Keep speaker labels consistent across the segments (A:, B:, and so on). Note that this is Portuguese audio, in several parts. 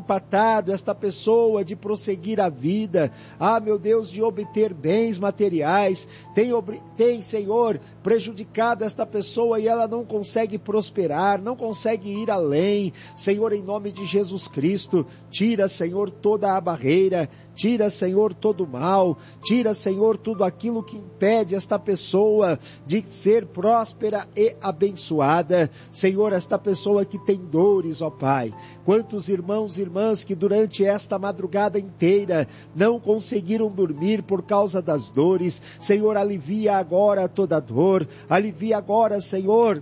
A: empatado esta pessoa de prosseguir a vida, meu Deus, de obter bens materiais, tem, Senhor, prejudicado esta pessoa e ela não consegue prosperar, não consegue ir além. Senhor, em nome de Jesus Cristo, tira, Senhor, toda a barreira, tira, Senhor, todo o mal, tira, Senhor, tudo aquilo que impede esta pessoa de ser próspera e abençoada. Senhor, esta pessoa que tem dores, ó Pai, quantos irmãos e irmãs que durante esta madrugada inteira não conseguiram dormir por causa das dores. Senhor, alivia agora toda dor, alivia agora, Senhor,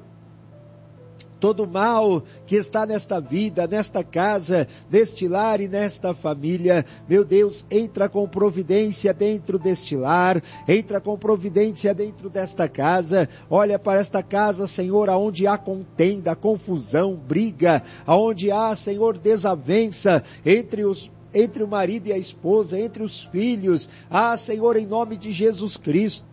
A: todo mal que está nesta vida, nesta casa, neste lar e nesta família. Meu Deus, entra com providência dentro deste lar, entra com providência dentro desta casa. Olha para esta casa, Senhor, aonde há contenda, confusão, briga, aonde há, Senhor, desavença entre o marido e a esposa, entre os filhos. Senhor, em nome de Jesus Cristo,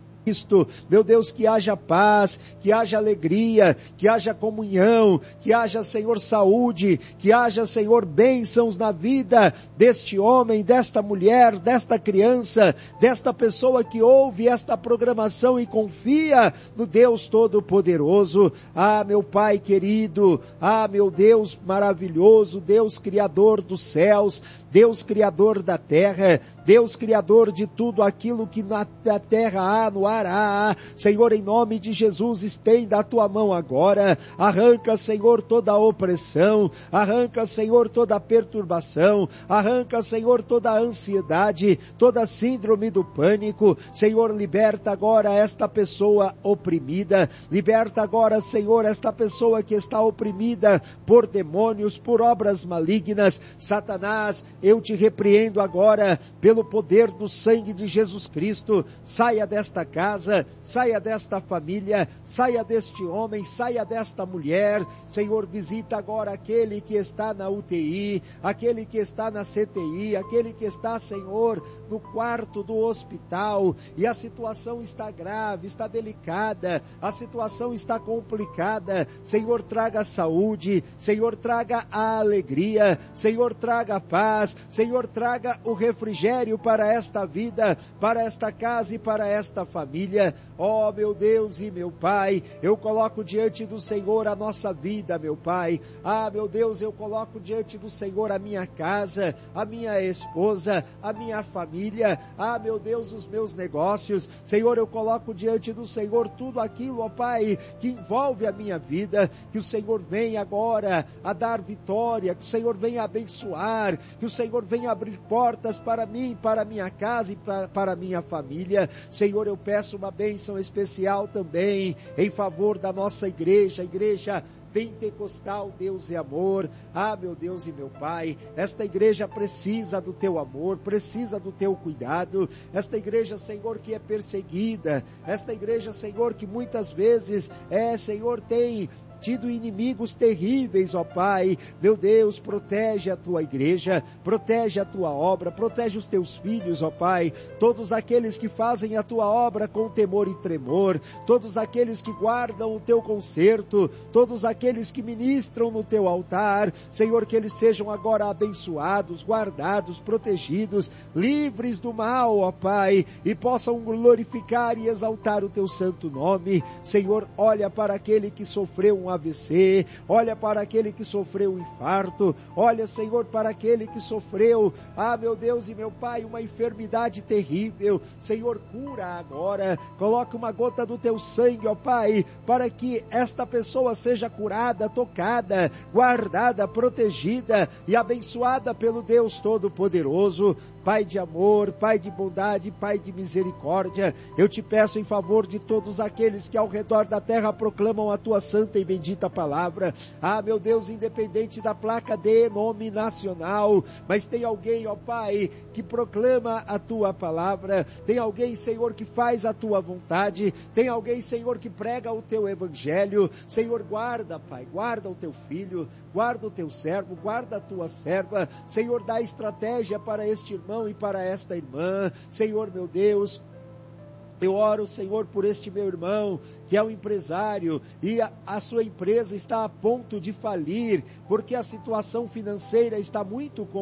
A: meu Deus, que haja paz, que haja alegria, que haja comunhão, que haja, Senhor, saúde, que haja, Senhor, bênçãos na vida deste homem, desta mulher, desta criança, desta pessoa que ouve esta programação e confia no Deus Todo-Poderoso. Meu Pai querido, meu Deus maravilhoso, Deus Criador dos céus, Deus Criador da terra, Deus Criador de tudo aquilo que na terra há, no ar há. Senhor, em nome de Jesus, estenda a tua mão agora, arranca, Senhor, toda a opressão, arranca, Senhor, toda a perturbação, arranca, Senhor, toda a ansiedade, toda a síndrome do pânico. Senhor, liberta agora esta pessoa oprimida, liberta agora, Senhor, esta pessoa que está oprimida por demônios, por obras malignas. Satanás, eu te repreendo agora, pelo poder do sangue de Jesus Cristo. Saia desta casa, saia desta família, saia deste homem, saia desta mulher. Senhor, visita agora aquele que está na UTI, aquele que está na CTI, aquele que está, Senhor, no quarto do hospital, e a situação está grave, está delicada, a situação está complicada. Senhor, traga saúde, Senhor, traga a alegria, Senhor, traga a paz, Senhor, traga o refrigério para esta vida, para esta casa e para esta família. Meu Deus e meu Pai, eu coloco diante do Senhor a nossa vida, meu Pai. Meu Deus, eu coloco diante do Senhor a minha casa, a minha esposa, a minha família, meu Deus, os meus negócios. Senhor, eu coloco diante do Senhor tudo aquilo, ó Pai, que envolve a minha vida. Que o Senhor venha agora a dar vitória, que o Senhor venha abençoar, que o Senhor venha abrir portas para mim, para a minha casa e para a minha família. Senhor, eu peço uma bênção especial também em favor da nossa igreja, a igreja Pentecostal Deus e Amor. Meu Deus e meu Pai, esta igreja precisa do teu amor, precisa do teu cuidado. Esta igreja, Senhor, que é perseguida, esta igreja, Senhor, que muitas vezes Senhor, tem tido inimigos terríveis, ó Pai. Meu Deus, protege a tua igreja, protege a tua obra, protege os teus filhos, ó Pai, todos aqueles que fazem a tua obra com temor e tremor, todos aqueles que guardam o teu concerto, todos aqueles que ministram no teu altar. Senhor, que eles sejam agora abençoados, guardados, protegidos, livres do mal, ó Pai, e possam glorificar e exaltar o teu santo nome. Senhor, olha para aquele que sofreu um AVC, olha para aquele que sofreu um infarto, olha, Senhor, para aquele que sofreu, meu Deus e meu Pai, uma enfermidade terrível. Senhor, cura agora, coloca uma gota do teu sangue, ó Pai, para que esta pessoa seja curada, tocada, guardada, protegida e abençoada pelo Deus Todo-Poderoso. Pai de amor, Pai de bondade, Pai de misericórdia, eu te peço em favor de todos aqueles que ao redor da terra proclamam a tua santa e bendita palavra. Meu Deus, independente da placa denominacional, mas tem alguém, ó Pai, que proclama a tua palavra, tem alguém, Senhor, que faz a tua vontade, tem alguém, Senhor, que prega o teu evangelho. Senhor, guarda, Pai, guarda o teu filho, guarda o teu servo, guarda a tua serva. Senhor, dá estratégia para este irmão e para esta irmã. Senhor, meu Deus, eu oro, Senhor, por este meu irmão, que é um empresário, e a sua empresa está a ponto de falir, porque a situação financeira está muito